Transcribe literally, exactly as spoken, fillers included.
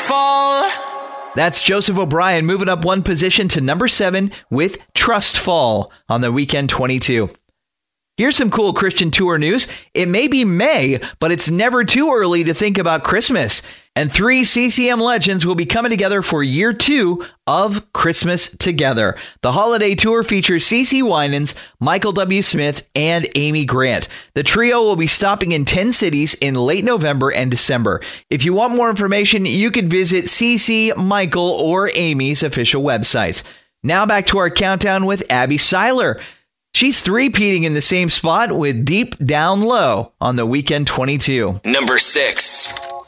Fall. That's Joseph O'Brien moving up one position to number seven with Trust Fall on the Weekend twenty-two. Here's some cool Christian tour news. It may be May, but it's never too early to think about Christmas. And three C C M legends will be coming together for year two of Christmas Together. The holiday tour features CeCe Winans, Michael W. Smith, and Amy Grant. The trio will be stopping in ten cities in late November and December. If you want more information, you can visit CeCe, Michael, or Amy's official websites. Now back to our countdown with Abby Seiler. She's three-peating in the same spot with Deep Down Low on the Weekend twenty-two. Number six.